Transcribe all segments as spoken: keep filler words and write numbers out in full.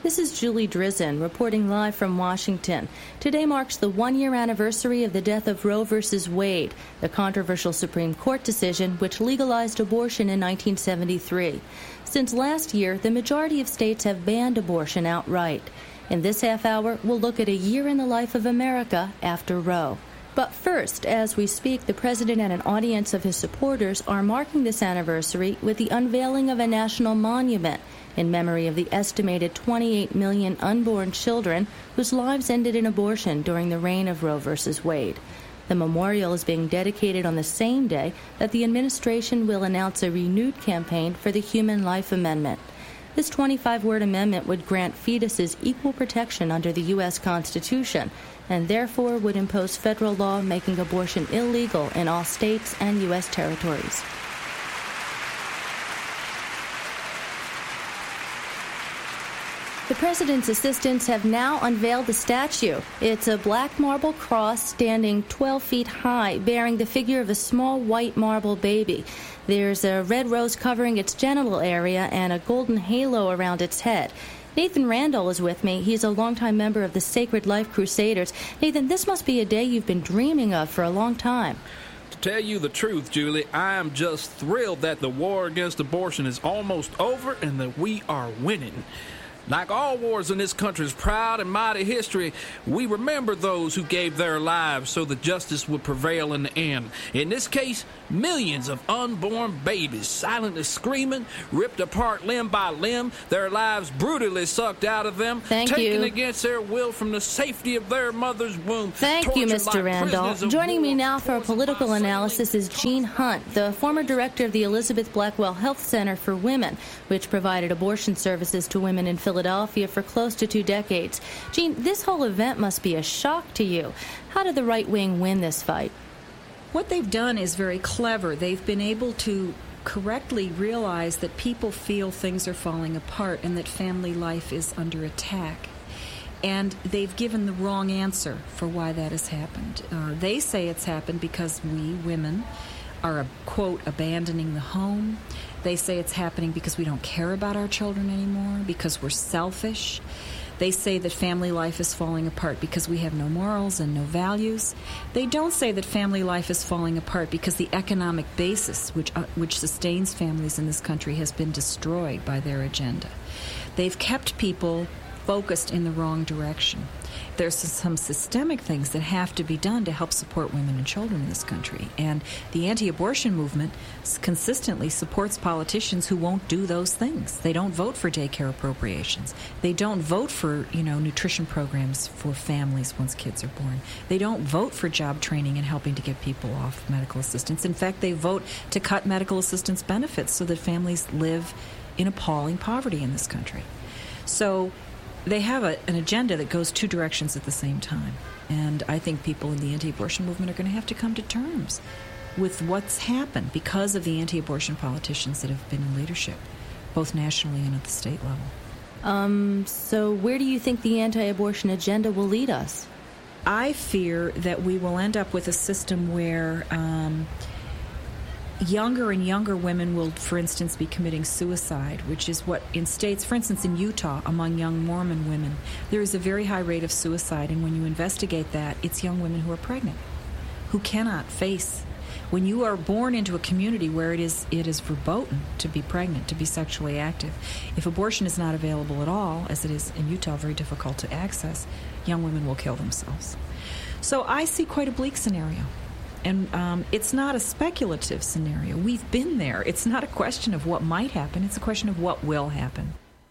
This is Julie Drizin reporting live from Washington. Today marks the one-year anniversary of the death of Roe v. Wade, the controversial Supreme Court decision which legalized abortion in nineteen seventy-three. Since last year, the majority of states have banned abortion outright. In this half hour, we'll look at a year in the life of America after Roe. But first, as we speak, the president and an audience of his supporters are marking this anniversary with the unveiling of a national monument in memory of the estimated twenty-eight million unborn children whose lives ended in abortion during the reign of Roe v. Wade. The memorial is being dedicated on the same day that the administration will announce a renewed campaign for the Human Life Amendment. This twenty-five word amendment would grant fetuses equal protection under the U S Constitution and therefore would impose federal law making abortion illegal in all states and U S territories. The president's assistants have now unveiled the statue. It's a black marble cross standing twelve feet high, bearing the figure of a small white marble baby. There's a red rose covering its genital area and a golden halo around its head. Nathan Randall is with me. He's a longtime member of the Sacred Life Crusaders. Nathan, this must be a day you've been dreaming of for a long time. To tell you the truth, Julie, I am just thrilled that the war against abortion is almost over and that we are winning. Like all wars in this country's proud and mighty history, we remember those who gave their lives so that justice would prevail in the end. In this case, millions of unborn babies silently screaming, ripped apart limb by limb, their lives brutally sucked out of them, Thank taken you. against their will from the safety of their mother's womb. Thank you, Mister like Randall. Joining me now for a political analysis is Jean Hunt, the former director of the Elizabeth Blackwell Health Center for Women, which provided abortion services to women in Philadelphia. Philadelphia for close to two decades. Jean, this whole event must be a shock to you. How did the right wing win this fight? What they've done is very clever. They've been able to correctly realize that people feel things are falling apart and that family life is under attack. And they've given the wrong answer for why that has happened. Uh, they say it's happened because we, women, are, quote, abandoning the home. They say it's happening because we don't care about our children anymore, because we're selfish. They say that family life is falling apart because we have no morals and no values. They don't say that family life is falling apart because the economic basis which uh, which sustains families in this country has been destroyed by their agenda. They've kept people focused in the wrong direction. There's some systemic things that have to be done to help support women and children in this country. And the anti-abortion movement consistently supports politicians who won't do those things. They don't vote for daycare appropriations. They don't vote for, you know, nutrition programs for families once kids are born. They don't vote for job training and helping to get people off medical assistance. In fact, they vote to cut medical assistance benefits so that families live in appalling poverty in this country. So they have a, an agenda that goes two directions at the same time. And I think people in the anti-abortion movement are going to have to come to terms with what's happened because of the anti-abortion politicians that have been in leadership, both nationally and at the state level. Um, so where do you think the anti-abortion agenda will lead us? I fear that we will end up with a system where um, younger and younger women will, for instance, be committing suicide, which is what in states, for instance, in Utah, among young Mormon women, there is a very high rate of suicide. And when you investigate that, it's young women who are pregnant, who cannot face. When you are born into a community where it is it is verboten to be pregnant, to be sexually active, if abortion is not available at all, as it is in Utah, very difficult to access, young women will kill themselves. So I see quite a bleak scenario. And um, it's not a speculative scenario. We've been there. It's not a question of what might happen. It's a question of what will happen.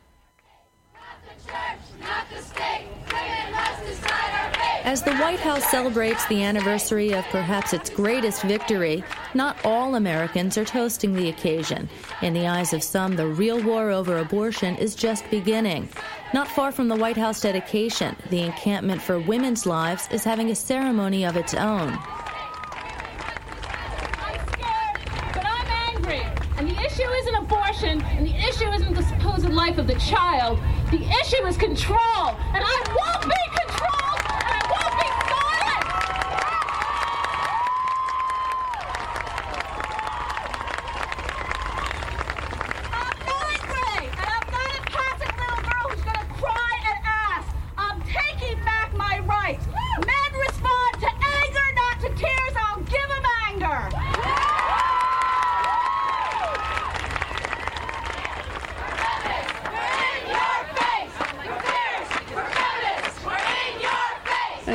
Not the church, not the state. Women must decide our fate. As the White House celebrates the anniversary of perhaps its greatest victory, not all Americans are toasting the occasion. In the eyes of some, the real war over abortion is just beginning. Not far from the White House dedication, the Encampment for Women's Lives is having a ceremony of its own. And the issue isn't abortion, and the issue isn't the supposed life of the child. The issue is control, and I won't be controlled, and I won't be silent! I'm not angry, and I'm not a passive little girl who's going to cry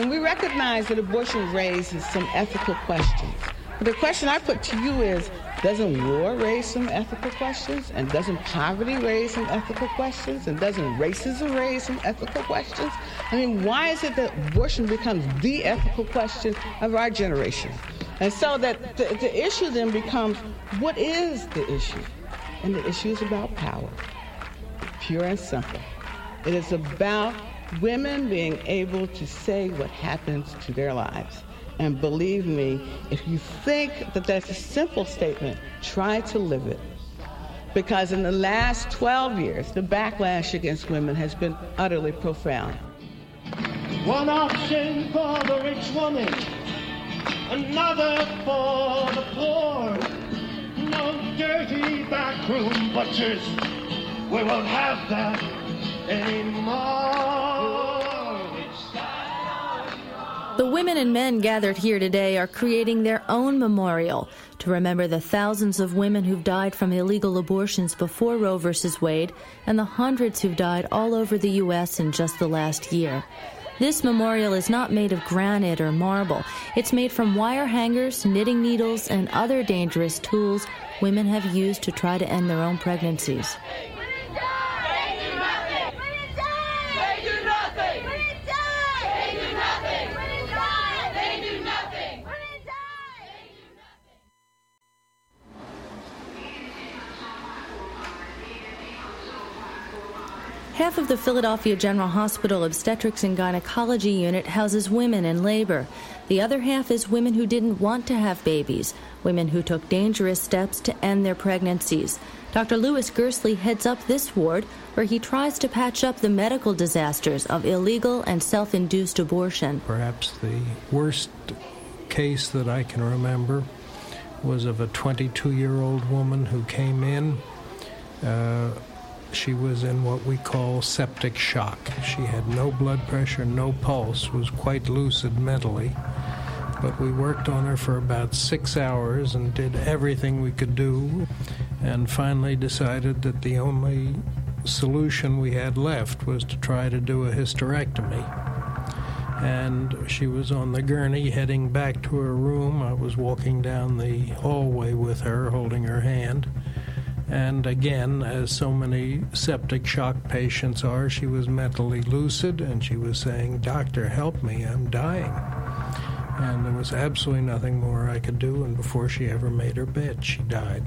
And we recognize that abortion raises some ethical questions. But the question I put to you is, doesn't war raise some ethical questions? And doesn't poverty raise some ethical questions? And doesn't racism raise some ethical questions? I mean, why is it that abortion becomes the ethical question of our generation? And so that the, the issue then becomes, what is the issue? And the issue is about power, pure and simple. It is about women being able to say what happens to their lives. And believe me, if you think that that's a simple statement, try to live it. Because in the last twelve years, the backlash against women has been utterly profound. One option for the rich woman, another for the poor. No dirty backroom butchers, we won't have that anymore. The women and men gathered here today are creating their own memorial to remember the thousands of women who've died from illegal abortions before Roe versus Wade and the hundreds who've died all over the U S in just the last year. This memorial is not made of granite or marble. It's made from wire hangers, knitting needles, and other dangerous tools women have used to try to end their own pregnancies. Half of the Philadelphia General Hospital Obstetrics and Gynecology Unit houses women in labor. The other half is women who didn't want to have babies, women who took dangerous steps to end their pregnancies. Doctor Louis Gersley heads up this ward, where he tries to patch up the medical disasters of illegal and self-induced abortion. Perhaps the worst case that I can remember was of a twenty-two-year-old woman who came in. Uh, She was in what we call septic shock. She had no blood pressure, no pulse, was quite lucid mentally. But we worked on her for about six hours and did everything we could do, and finally decided that the only solution we had left was to try to do a hysterectomy. And she was on the gurney heading back to her room. I was walking down the hallway with her, holding her hand. And again, as so many septic shock patients are, she was mentally lucid, and she was saying, "Doctor, help me, I'm dying." And there was absolutely nothing more I could do, and before she ever made her bed, she died.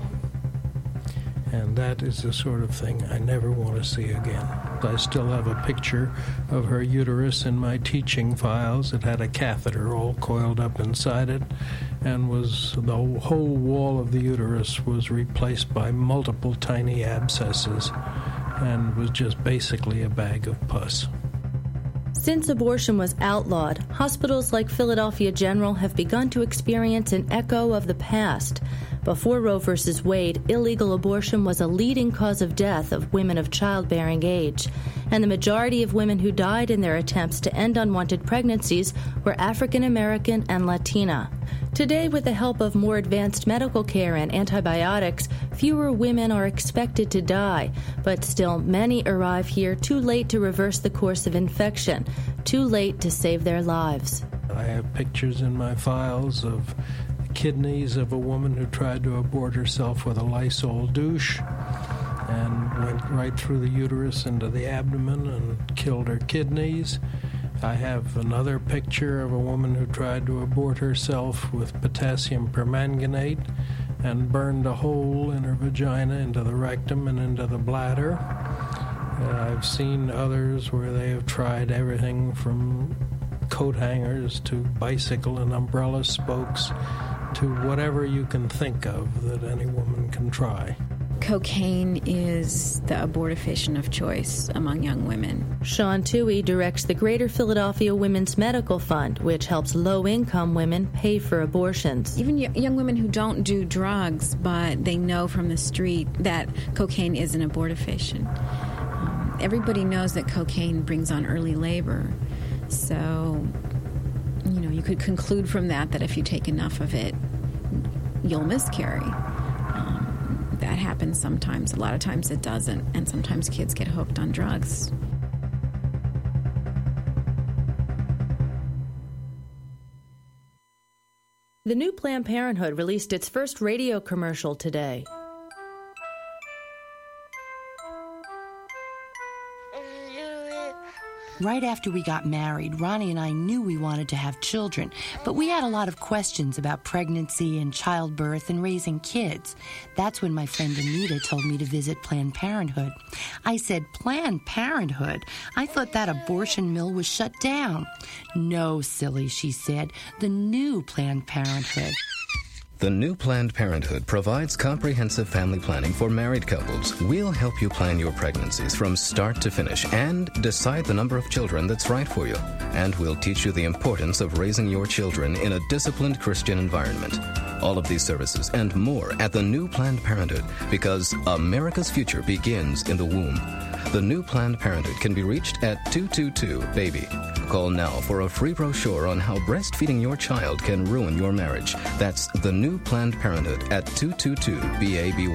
And that is the sort of thing I never want to see again. I still have a picture of her uterus in my teaching files. It had a catheter all coiled up inside it, and was the whole wall of the uterus was replaced by multiple tiny abscesses, and was just basically a bag of pus. Since abortion was outlawed, hospitals like Philadelphia General have begun to experience an echo of the past. Before Roe versus Wade, illegal abortion was a leading cause of death of women of childbearing age, and the majority of women who died in their attempts to end unwanted pregnancies were African American and Latina. Today, with the help of more advanced medical care and antibiotics, fewer women are expected to die, but still many arrive here too late to reverse the course of infection, too late to save their lives. I have pictures in my files of kidneys of a woman who tried to abort herself with a Lysol douche and went right through the uterus into the abdomen and killed her kidneys. I have another picture of a woman who tried to abort herself with potassium permanganate and burned a hole in her vagina into the rectum and into the bladder. Uh, I've seen others where they have tried everything from coat hangers to bicycle and umbrella spokes to whatever you can think of that any woman can try. Cocaine is the abortifacient of choice among young women. Sean Toohey directs the Greater Philadelphia Women's Medical Fund, which helps low-income women pay for abortions. Even y- young women who don't do drugs, but they know from the street that cocaine is an abortifacient. Um, everybody knows that cocaine brings on early labor. So, you know, you could conclude from that that if you take enough of it, you'll miscarry. Um, that happens sometimes. A lot of times it doesn't. And sometimes kids get hooked on drugs. The new Planned Parenthood released its first radio commercial today. Right after we got married, Ronnie and I knew we wanted to have children, but we had a lot of questions about pregnancy and childbirth and raising kids. That's when my friend Anita told me to visit Planned Parenthood. I said, Planned Parenthood? I thought that abortion mill was shut down. No, silly, she said. The new Planned Parenthood. The new Planned Parenthood provides comprehensive family planning for married couples. We'll help you plan your pregnancies from start to finish and decide the number of children that's right for you. And we'll teach you the importance of raising your children in a disciplined Christian environment. All of these services and more at the new Planned Parenthood, because America's future begins in the womb. The new Planned Parenthood can be reached at two two two baby. Call now for a free brochure on how breastfeeding your child can ruin your marriage. That's the new Planned Parenthood at two two two baby.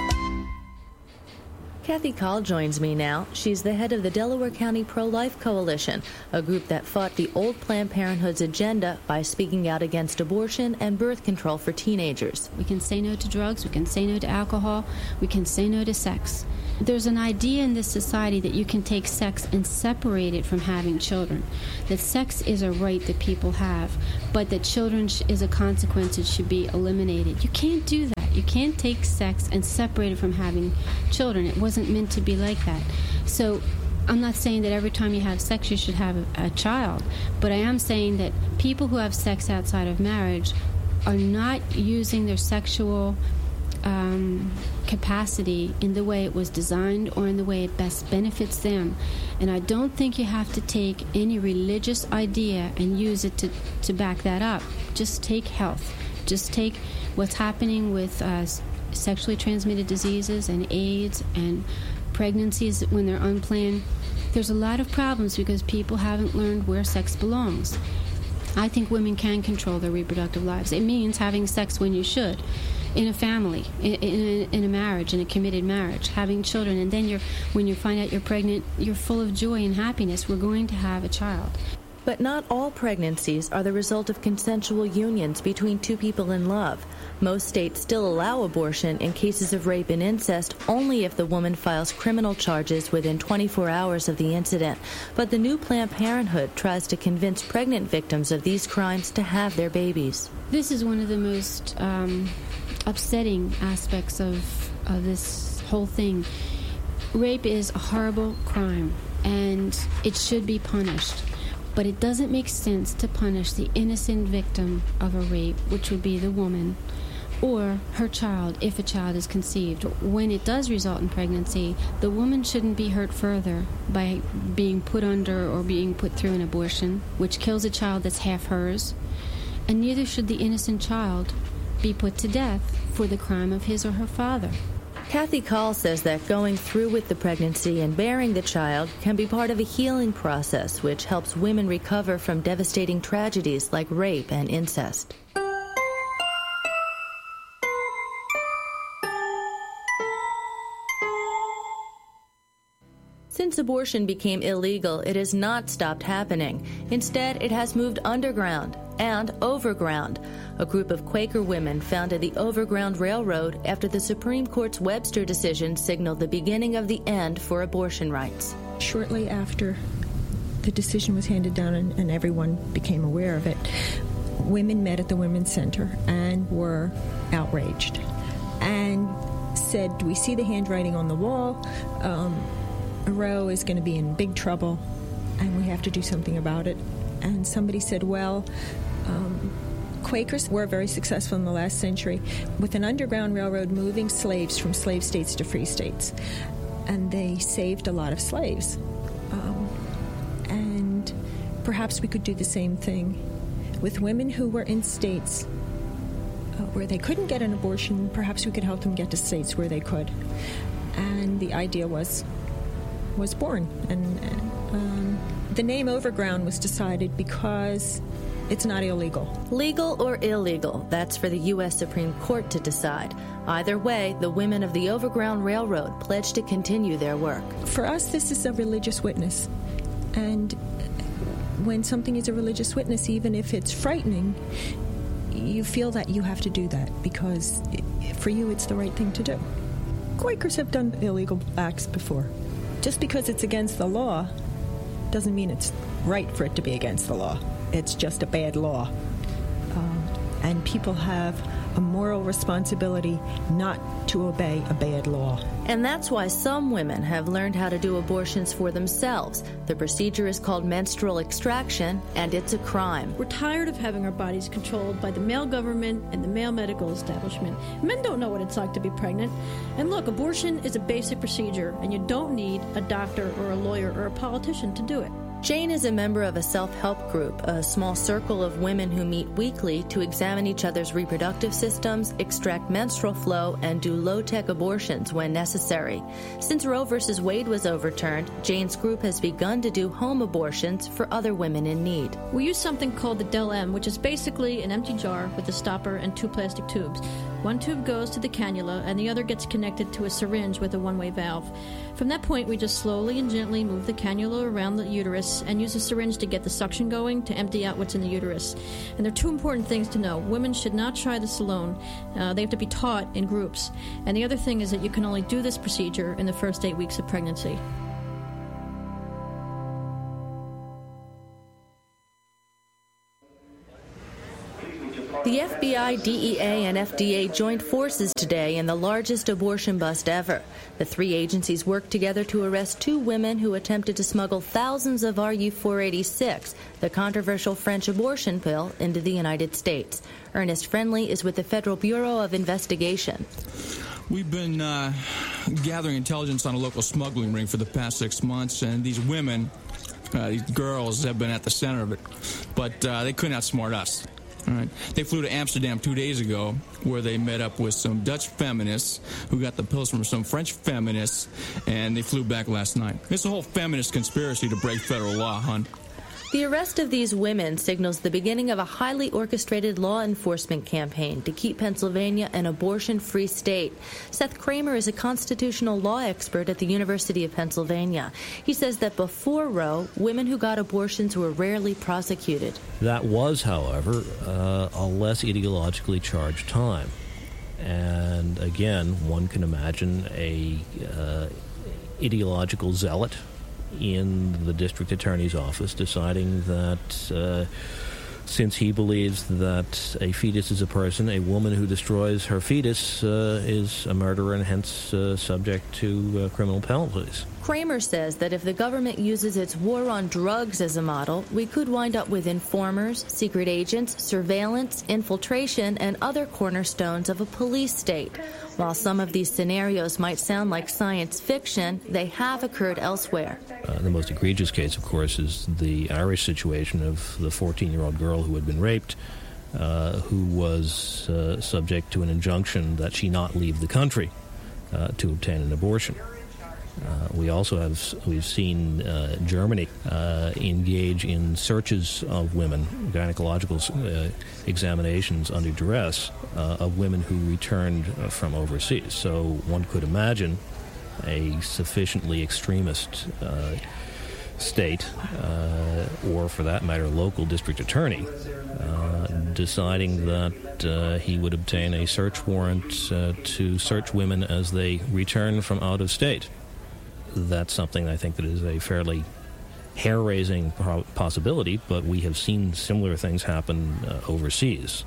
Kathy Call joins me now. She's the head of the Delaware County Pro-Life Coalition, a group that fought the old Planned Parenthood's agenda by speaking out against abortion and birth control for teenagers. We can say no to drugs, we can say no to alcohol, we can say no to sex. There's an idea in this society that you can take sex and separate it from having children, that sex is a right that people have, but that children sh- is a consequence that should be eliminated. You can't do that. You can't take sex and separate it from having children. It wasn't meant to be like that. So I'm not saying that every time you have sex you should have a, a child, but I am saying that people who have sex outside of marriage are not using their sexual um, capacity in the way it was designed or in the way it best benefits them. And I don't think you have to take any religious idea and use it to, to back that up. Just take health. Just take what's happening with uh, sexually transmitted diseases and AIDS and pregnancies when they're unplanned. There's a lot of problems because people haven't learned where sex belongs. I think women can control their reproductive lives. It means having sex when you should, in a family, in, in, a, in a marriage, in a committed marriage, having children, and then you're, when you find out you're pregnant, you're full of joy and happiness. We're going to have a child. But not all pregnancies are the result of consensual unions between two people in love. Most states still allow abortion in cases of rape and incest only if the woman files criminal charges within twenty-four hours of the incident. But the new Planned Parenthood tries to convince pregnant victims of these crimes to have their babies. This is one of the most um, upsetting aspects of, of this whole thing. Rape is a horrible crime, and it should be punished. But it doesn't make sense to punish the innocent victim of a rape, which would be the woman, or her child, if a child is conceived. When it does result in pregnancy, the woman shouldn't be hurt further by being put under or being put through an abortion, which kills a child that's half hers. And neither should the innocent child be put to death for the crime of his or her father. Kathy Call says that going through with the pregnancy and bearing the child can be part of a healing process which helps women recover from devastating tragedies like rape and incest. Since abortion became illegal, it has not stopped happening. Instead, it has moved underground and overground. A group of Quaker women founded the Overground Railroad after the Supreme Court's Webster decision signaled the beginning of the end for abortion rights. Shortly after the decision was handed down and, and everyone became aware of it, women met at the Women's Center and were outraged and said, we see the handwriting on the wall. Um, Roe is going to be in big trouble, and we have to do something about it. And somebody said, well, um, Quakers were very successful in the last century with an underground railroad moving slaves from slave states to free states. And they saved a lot of slaves. Um, and perhaps we could do the same thing with women who were in states uh, where they couldn't get an abortion. Perhaps we could help them get to states where they could. And the idea was was born. And um, the name Overground was decided because it's not illegal. Legal or illegal, that's for the U S Supreme Court to decide. Either way, the women of the Overground Railroad pledged to continue their work. For us, this is a religious witness. And when something is a religious witness, even if it's frightening, you feel that you have to do that because it, for you it's the right thing to do. Quakers have done illegal acts before. Just because it's against the law doesn't mean it's right for it to be against the law. It's just a bad law. Um, and people have a moral responsibility not to obey a bad law. And that's why some women have learned how to do abortions for themselves. The procedure is called menstrual extraction, and it's a crime. We're tired of having our bodies controlled by the male government and the male medical establishment. Men don't know what it's like to be pregnant. And look, abortion is a basic procedure, and you don't need a doctor or a lawyer or a politician to do it. Jane is a member of a self-help group, a small circle of women who meet weekly to examine each other's reproductive systems, extract menstrual flow, and do low-tech abortions when necessary. Since Roe versus Wade was overturned, Jane's group has begun to do home abortions for other women in need. We use something called the Del-M, which is basically an empty jar with a stopper and two plastic tubes. One tube goes to the cannula, and the other gets connected to a syringe with a one-way valve. From that point, we just slowly and gently move the cannula around the uterus and use a syringe to get the suction going to empty out what's in the uterus. And there are two important things to know. Women should not try this alone. Uh, they have to be taught in groups. And the other thing is that you can only do this procedure in the first eight weeks of pregnancy. The F B I, D E A, and F D A joined forces today in the largest abortion bust ever. The three agencies worked together to arrest two women who attempted to smuggle thousands of R U four eighty-six, the controversial French abortion pill, into the United States. Ernest Friendly is with the Federal Bureau of Investigation. We've been uh, gathering intelligence on a local smuggling ring for the past six months, and these women, uh, these girls, have been at the center of it. But uh, they couldn't outsmart us. All right. They flew to Amsterdam two days ago, where they met up with some Dutch feminists who got the pills from some French feminists, and they flew back last night. It's a whole feminist conspiracy to break federal law, hon. The arrest of these women signals the beginning of a highly orchestrated law enforcement campaign to keep Pennsylvania an abortion-free state. Seth Kramer is a constitutional law expert at the University of Pennsylvania. He says that before Roe, women who got abortions were rarely prosecuted. That was, however, uh, a less ideologically charged time. And again, one can imagine a uh, ideological zealot in the district attorney's office deciding that uh, since he believes that a fetus is a person, a woman who destroys her fetus uh, is a murderer and hence uh, subject to uh, criminal penalties. Kramer says that if the government uses its war on drugs as a model, we could wind up with informers, secret agents, surveillance, infiltration, and other cornerstones of a police state. While some of these scenarios might sound like science fiction, they have occurred elsewhere. Uh, the most egregious case, of course, is the Irish situation of the fourteen-year-old girl who had been raped, uh, who was uh, subject to an injunction that she not leave the country uh, to obtain an abortion. Uh, we also have we've seen uh, Germany uh, engage in searches of women, gynecological uh, examinations under duress uh, of women who returned uh, from overseas. So one could imagine a sufficiently extremist uh, state, uh, or for that matter, local district attorney, uh, deciding that uh, he would obtain a search warrant uh, to search women as they return from out of state. That's something I think that is a fairly hair-raising possibility, but we have seen similar things happen uh, overseas.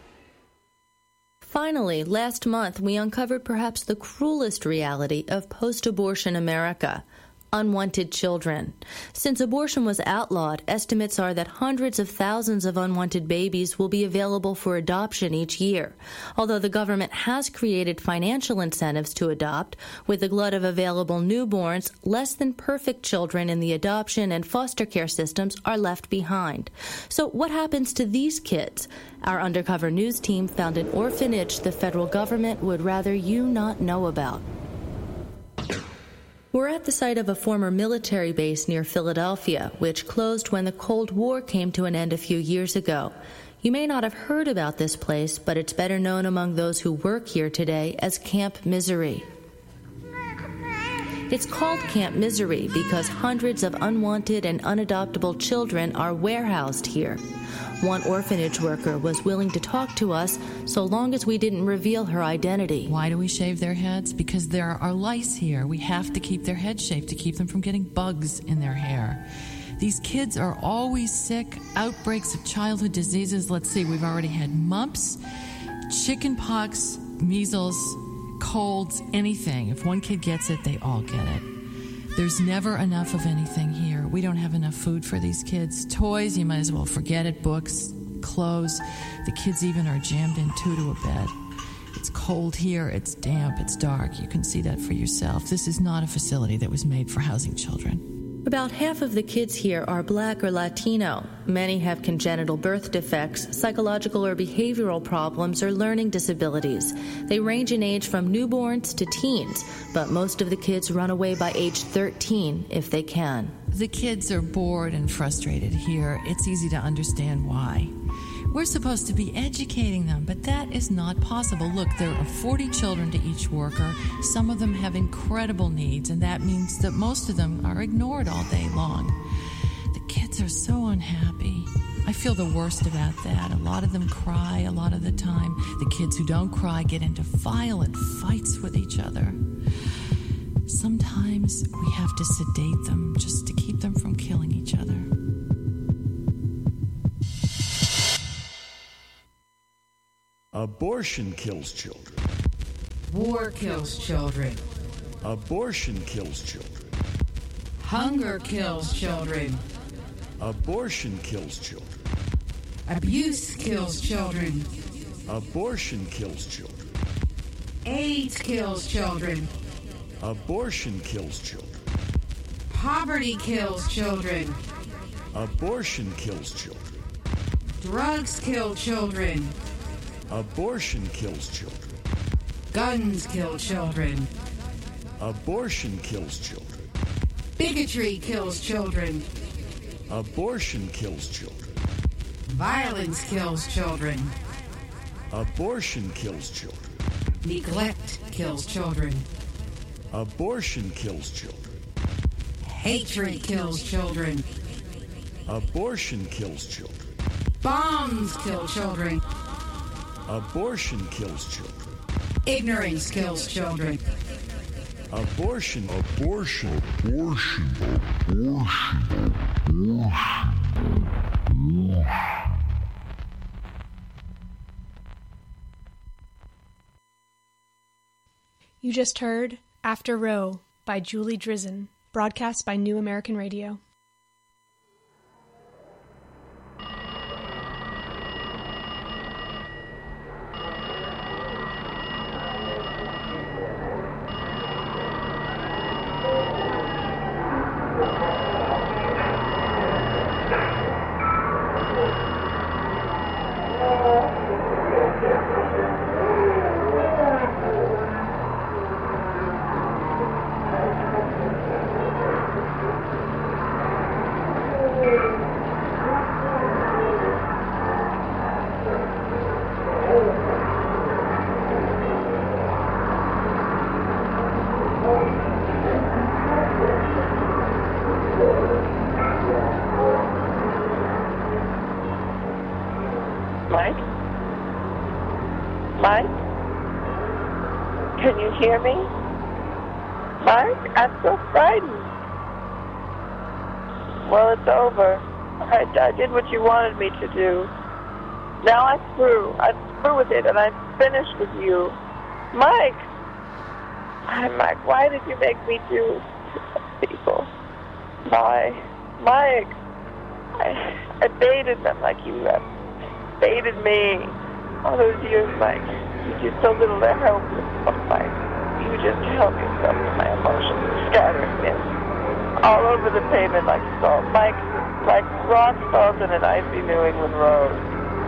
Finally, last month we uncovered perhaps the cruelest reality of post-abortion America: unwanted children. Since abortion was outlawed, estimates are that hundreds of thousands of unwanted babies will be available for adoption each year. Although the government has created financial incentives to adopt, with the glut of available newborns, less than perfect children in the adoption and foster care systems are left behind. So what happens to these kids? Our undercover news team found an orphanage the federal government would rather you not know about. We're at the site of a former military base near Philadelphia, which closed when the Cold War came to an end a few years ago. You may not have heard about this place, but it's better known among those who work here today as Camp Misery. It's called Camp Misery because hundreds of unwanted and unadoptable children are warehoused here. One orphanage worker was willing to talk to us so long as we didn't reveal her identity. Why do we shave their heads? Because there are lice here. We have to keep their heads shaved to keep them from getting bugs in their hair. These kids are always sick. Outbreaks of childhood diseases. Let's see, we've already had mumps, chicken pox, measles, colds, anything. If one kid gets it, they all get it. There's never enough of anything here. We don't have enough food for these kids. Toys, you might as well forget it. Books, clothes. The kids even are jammed in two to a bed. It's cold here. It's damp. It's dark. You can see that for yourself. This is not a facility that was made for housing children. About half of the kids here are Black or Latino. Many have congenital birth defects, psychological or behavioral problems, or learning disabilities. They range in age from newborns to teens, but most of the kids run away by age thirteen if they can. The kids are bored and frustrated here. It's easy to understand why. We're supposed to be educating them, but that is not possible. Look, there are forty children to each worker. Some of them have incredible needs, and that means that most of them are ignored all day long. The kids are so unhappy. I feel the worst about that. A lot of them cry a lot of the time. The kids who don't cry get into violent fights with each other. Sometimes we have to sedate them just to keep them from killing each other. Abortion kills children. War kills children. Abortion kills children. Hunger kills children. Abortion kills children. Abuse kills children. Abortion kills children. AIDS kills children. Abortion kills children. Poverty kills children. Abortion kills children. Drugs kill children. Abortion kills children. Guns kill children. Abortion kills children. Bigotry kills children. Abortion kills children. Violence kills children. Abortion kills children. Neglect kills children. Abortion kills children. Hatred kills children. Abortion kills children. Bombs kill children. Abortion kills children. Ignorance kills children. Abortion, abortion, abortion, abortion, abortion. You just heard After Roe by Julie Drizin, broadcast by New American Radio. Mike? Mike? Can you hear me? Mike, I'm so frightened. Well, it's over. I, I did what you wanted me to do. Now I'm through. I'm through with it, and I'm finished with you. Mike! Hi, Mike, why did you make me do this, people? Why? Mike! I, I baited them like you have baited me all those years, Mike. You did so little to help yourself, Mike. You just help yourself with my emotions, scattering them all over the pavement like salt. Mike, like rock salt in an icy New England road.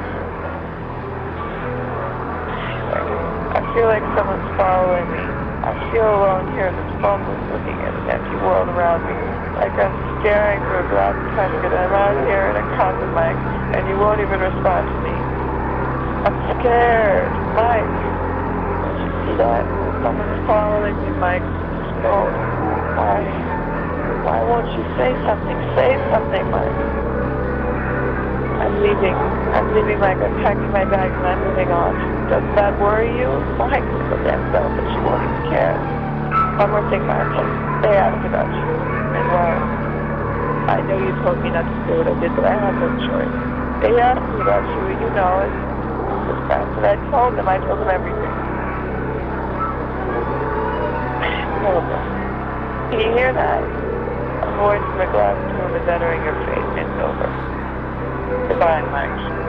I feel like someone's following me. I feel alone here in this phone booth looking at an empty world around me. Like I'm staring through a glass casket and I'm out here in a coffin, Mike, and you won't even respond to me. I'm scared, Mike. Don't you see that? Someone's following me, Mike. Don't. Why? Why won't you say something? Say something, Mike. I'm leaving. I'm leaving like I'm packing my bags and I'm moving on. Doesn't that worry you? Mike is so damn selfish. You won't even care. One more thing, Martin. They asked about you. And well, I know you told me not to do what I did, but I have no choice. They asked me about you, and you know it. It's fast. And I told them. I told them everything. Hold on. Can you hear that? A voice from a glass tomb is entering your face. It's over. Goodbye, Mike.